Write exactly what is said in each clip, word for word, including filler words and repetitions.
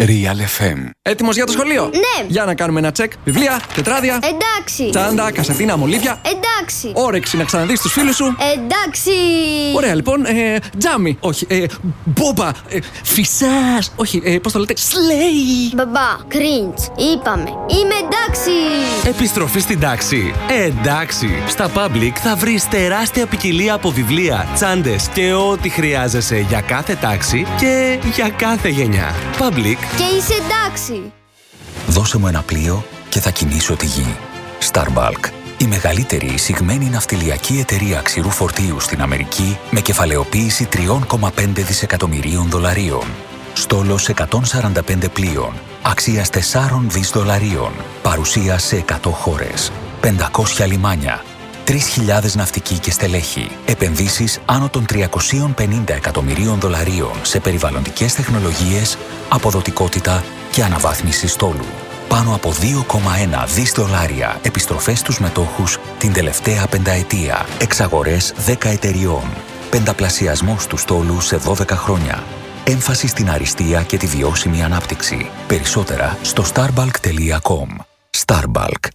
Real εφ εμ. Έτοιμος για το σχολείο? Ναι. Για να κάνουμε ένα τσεκ. Βιβλία, τετράδια. Εντάξει. Τσάντα, κασετίνα, μολύβια. Εντάξει. Όρεξη να ξαναδείς τους φίλους σου. Εντάξει. Ωραία, λοιπόν. Ε, τζάμι. Όχι. Ε, μπόμπα. Ε, φυσάς. Όχι. Ε, πώς το λέτε? Σλέι. Μπαμπά, cringe. Είπαμε. Είμαι εντάξει. Επιστροφή στην τάξη. Εντάξει. Στα Public θα βρεις τεράστια ποικιλία από βιβλία, τσάντες και ό,τι χρειάζεσαι για κάθε τάξη και για κάθε γενιά. Public. Και είσαι εντάξει. Δώσε μου ένα πλοίο και θα κινήσω τη γη. Starbulk. Η μεγαλύτερη εισηγμένη ναυτιλιακή εταιρεία ξηρού φορτίου στην Αμερική με κεφαλαιοποίηση τρία κόμμα πέντε δισεκατομμυρίων δολαρίων. Στόλος εκατόν σαράντα πέντε πλοίων, αξίας τέσσερα δισεκατομμύρια δολαρίων, παρουσία σε εκατό χώρες, πεντακόσια λιμάνια, τρεις χιλιάδες ναυτικοί και στελέχη, επενδύσεις άνω των τριακόσια πενήντα εκατομμυρίων δολαρίων σε περιβαλλοντικές τεχνολογίες, αποδοτικότητα και αναβάθμιση στόλου. Πάνω από δύο κόμμα ένα δισεκατομμύρια δολάρια επιστροφές στους μετόχους την τελευταία πενταετία, εξαγορές δέκα εταιριών, πενταπλασιασμός του στόλου σε δώδεκα χρόνια. Έμφαση στην αριστεία και τη βιώσιμη ανάπτυξη. Περισσότερα στο starbulk τελεία com. Starbulk.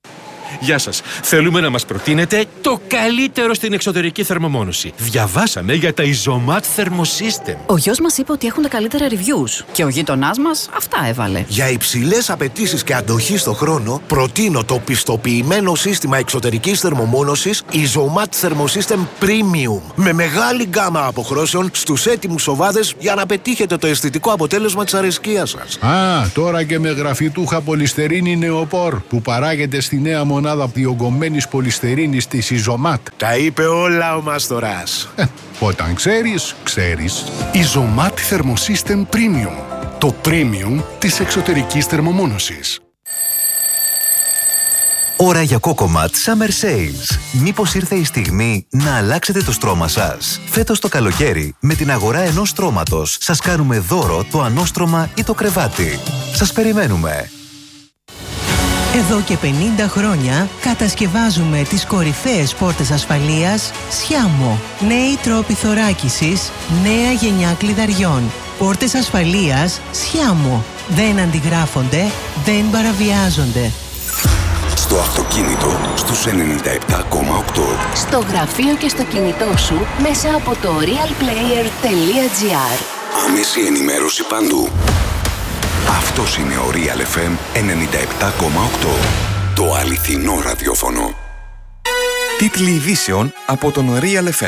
Γεια σας. Θέλουμε να μας προτείνετε το καλύτερο στην εξωτερική θερμομόνωση. Διαβάσαμε για τα Isomat Thermosystem. Ο γιος μας είπε ότι έχουν τα καλύτερα reviews και ο γείτονάς μας αυτά έβαλε. Για υψηλές απαιτήσεις και αντοχή στο χρόνο, προτείνω το πιστοποιημένο σύστημα εξωτερικής θερμομόνωσης Isomat Thermosystem Premium. Με μεγάλη γκάμα αποχρώσεων στους έτοιμους οβάδες για να πετύχετε το αισθητικό αποτέλεσμα της αρεσκίας σας. Α, τώρα και με γραφιτούχα πολυστερίνη νεοπόρ που παράγεται στη νέα μονάδα διογκωμένης πολυστερίνης της Isomat. Τα είπε όλα ο Μάστορας. Ε, όταν ξέρεις, ξέρεις. Isomat Thermosystem Premium. Το premium της εξωτερικής θερμομόνωσης. Ώρα για Cocomat Summer Sales. Μήπως ήρθε η στιγμή να αλλάξετε το στρώμα σας? Φέτος το καλοκαίρι, με την αγορά ενός στρώματος, σας κάνουμε δώρο το ανώστρωμα ή το κρεβάτι. Σας περιμένουμε. Εδώ και πενήντα χρόνια κατασκευάζουμε τις κορυφαίες πόρτες ασφαλείας Sciamo. Νέοι τρόποι θωράκισης, νέα γενιά κλειδαριών. Πόρτες ασφαλείας Sciamo. Δεν αντιγράφονται, δεν παραβιάζονται. Στο αυτοκίνητο στους ενενήντα επτά κόμμα οκτώ. Στο γραφείο και στο κινητό σου μέσα από το realplayer τελεία gr. Άμεση ενημέρωση παντού. Αυτός είναι ο Real εφ εμ ενενήντα επτά κόμμα οκτώ. Το αληθινό ραδιόφωνο. Τίτλοι ειδήσεων από τον Real εφ εμ.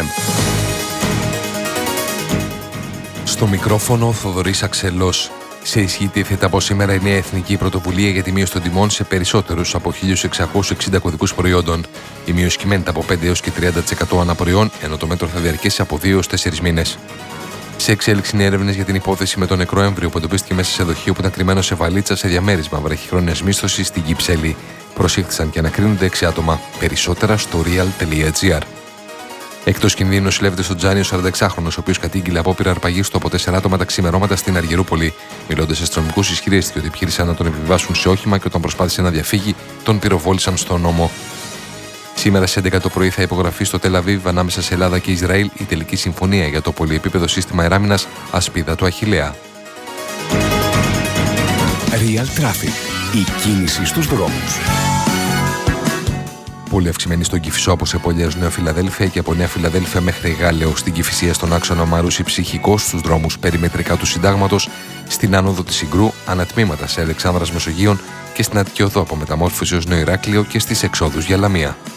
Στο μικρόφωνο ο Θοδωρής Αξελός. Σε ισχύ τίθεται από σήμερα η νέα εθνική πρωτοβουλία για τη μείωση των τιμών σε περισσότερους από χίλια εξακόσιους εξήντα κωδικούς προϊόντων. Η μείωση κυμαίνεται από πέντε έως και τριάντα τοις εκατό ανά προϊόν, ενώ το μέτρο θα διαρκέσει από δύο έως τέσσερις μήνες. Σε εξέλιξη είναι έρευνες για την υπόθεση με τον νεκρό έμβριο που εντοπίστηκε μέσα σε δοχείο που ήταν κρυμμένο σε βαλίτσα σε διαμέρισμα βραχυχρόνιας μίσθωσης στην Κυψέλη. Προσήχθησαν και ανακρίνονται έξι άτομα. Περισσότερα στο real τελεία gr. Εκτός κινδύνου νοσηλεύεται στο Τζάνι ο σαρανταεξάχρονος, ο οποίος κατήγγειλε απόπειρα αρπαγής του από τέσσερα άτομα τα ξημερώματα στην Αργυρούπολη. Μιλώντας σε αστυνομικούς, ισχυρίστηκε ότι επιχείρησαν να τον επιβιβάσουν σε όχημα και όταν προσπάθησε να διαφύγει, τον πυροβόλησαν στον ώμο. Σήμερα στις έντεκα το πρωί θα υπογραφεί στο Τελ Αβίβ ανάμεσα σε Ελλάδα και Ισραήλ η τελική συμφωνία για το πολυεπίπεδο σύστημα αεράμινας Ασπίδα του Αχιλλέα. Real Traffic. Η κίνηση στους δρόμους. Πολύ αυξημένη στον Κηφισό από Σεπόλια Νέα Φιλαδέλφια και από Νέα Φιλαδέλφια μέχρι Γάλεο, στην Κηφισία στον άξονα Μαρούσι Ψυχικός, στους δρόμους περιμετρικά του Συντάγματος, στην άνοδο της Συγκρού, ανατμήματα σε Αλεξάνδρας Μεσογείων και στην Αττική Οδό από Μεταμόρφωση ως Νέο Ηράκλειο και στις εξόδους για Λαμία.